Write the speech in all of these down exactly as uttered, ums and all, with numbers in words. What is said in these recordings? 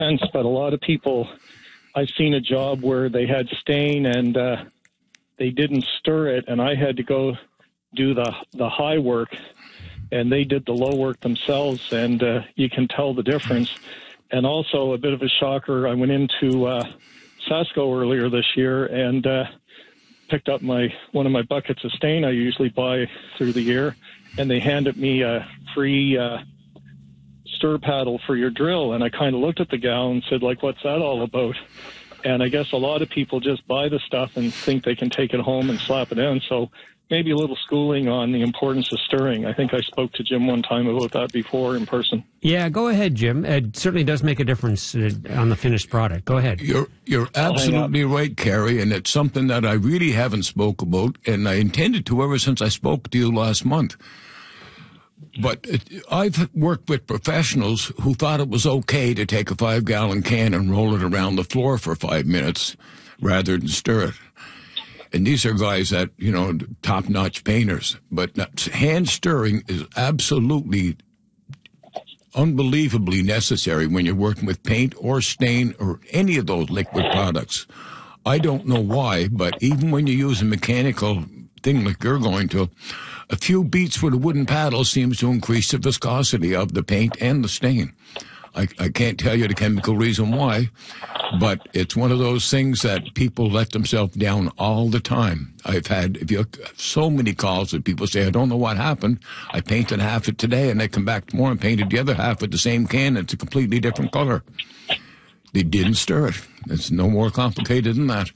sense, but a lot of people, I've seen a job where they had stain and uh, they didn't stir it, and I had to go do the the high work, and they did the low work themselves, and uh, you can tell the difference. And also, a bit of a shocker, I went into uh, Sasko earlier this year and uh, picked up my one of my buckets of stain I usually buy through the year, and they handed me a free uh, stir paddle for your drill. And I kind of looked at the gal and said, like, what's that all about? And I guess a lot of people just buy the stuff and think they can take it home and slap it in. So maybe a little schooling on the importance of stirring. I think I spoke to Jim one time about that before in person. Yeah, go ahead, Jim. It certainly does make a difference uh, on the finished product. Go ahead. You're you're absolutely right, Carrie, and it's something that I really haven't spoke about, and I intended to ever since I spoke to you last month. But I've worked with professionals who thought it was okay to take a five-gallon can and roll it around the floor for five minutes rather than stir it. And these are guys that, you know, top-notch painters. But hand stirring is absolutely unbelievably necessary when you're working with paint or stain or any of those liquid products. I don't know why, but even when you use a mechanical thing like you're going to, a few beats with a wooden paddle seems to increase the viscosity of the paint and the stain. I, I can't tell you the chemical reason why, but it's one of those things that people let themselves down all the time. I've had if you, so many calls that people say, I don't know what happened. I painted half it today, and they come back tomorrow and painted the other half with the same can. It's a completely different color. They didn't stir it. It's no more complicated than that.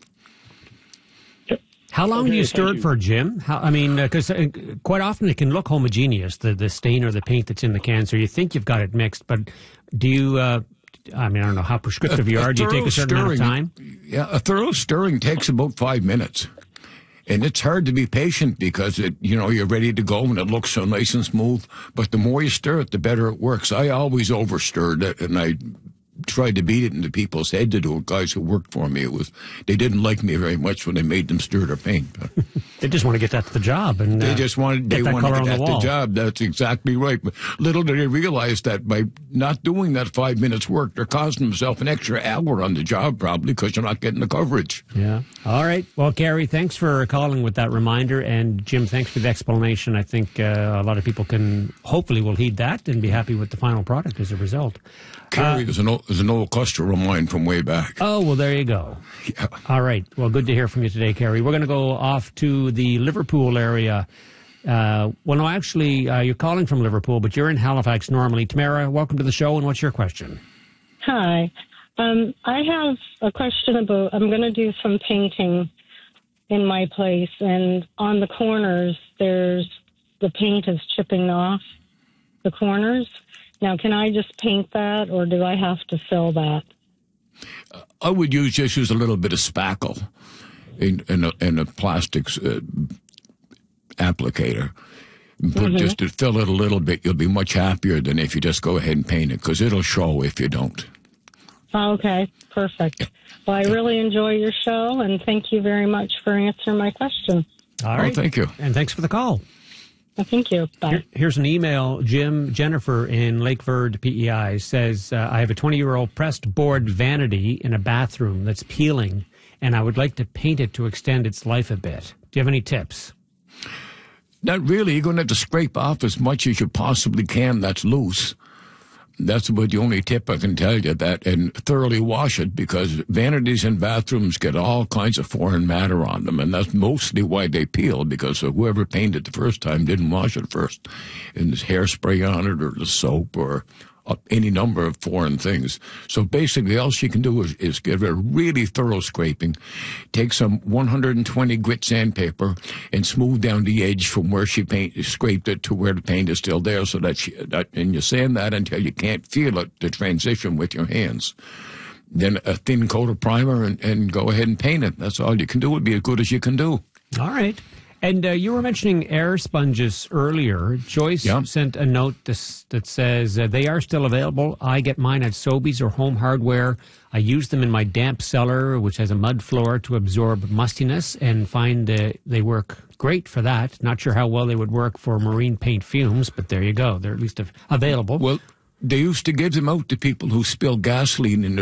How long Okay, do you stir thank it you. for, Jim? How, I mean, because uh, uh, quite often it can look homogeneous, the, the stain or the paint that's in the can, so you think you've got it mixed, but do you, uh, I mean, I don't know how prescriptive you are. Do you take a certain amount of time? Yeah, a thorough stirring takes about five minutes. And it's hard to be patient because, it, you know, you're ready to go and it looks so nice and smooth. But the more you stir it, the better it works. I always over-stirred it, and I tried to beat it into people's head to do it. Guys who worked for me, it was they didn't like me very much when I made them stir their paint. They just want to get that to the job, and uh, They just wanted they that wanted color to on get the at the wall. job. That's exactly right. But little did they realize that by not doing that five minutes work, they're costing themselves an extra hour on the job probably because you're not getting the coverage. Yeah. All right. Well, Carrie, thanks for calling with that reminder, and Jim, thanks for the explanation. I think uh, a lot of people can hopefully will heed that and be happy with the final product as a result. Carrie Uh, is an old, is an old customer of mine from way back. Oh, well, there you go. Yeah. All right. Well, good to hear from you today, Carrie. We're going to go off to the Liverpool area. Uh, well, no, actually, uh, you're calling from Liverpool, but you're in Halifax normally. Tamara, welcome to the show, and what's your question? Hi. Um, I have a question about, I'm going to do some painting in my place, and on the corners, there's, the paint is chipping off the corners. Now, can I just paint that, or do I have to fill that? I would use just use a little bit of spackle in, in, a, in a plastics uh, applicator. But Mm-hmm. just to fill it a little bit, you'll be much happier than if you just go ahead and paint it, because it'll show if you don't. Oh, okay, perfect. Well, I really enjoy your show, and thank you very much for answering my question. All Oh, right. thank you. And thanks for the call. Well, thank you. Bye. Here, here's an email. Jim Jennifer in Lakeverde, P E I, says, uh, I have a twenty-year-old pressed board vanity in a bathroom that's peeling, and I would like to paint it to extend its life a bit. Do you have any tips? Not really. You're going to have to scrape off as much as you possibly can that's loose. That's about the only tip I can tell you, that, and thoroughly wash it, because vanities in bathrooms get all kinds of foreign matter on them, and that's mostly why they peel, because whoever painted the first time didn't wash it first. And there's hairspray on it, or the soap, or any number of foreign things. So basically all she can do is, is give it a really thorough scraping, take some one hundred twenty grit sandpaper and smooth down the edge from where she paint, scraped it to where the paint is still there, so that, she, that and you sand that until you can't feel it, the transition with your hands. Then a thin coat of primer and, and go ahead and paint it. That's all you can do. It would be as good as you can do. All right. And uh, you were mentioning air sponges earlier. Joyce Yeah. sent a note this, that says uh, they are still available. I get mine at Sobeys or Home Hardware. I use them in my damp cellar, which has a mud floor, to absorb mustiness, and find uh, they work great for that. Not sure how well they would work for marine paint fumes, but there you go. They're at least av- available. Well, they used to give them out to people who spill gasoline in their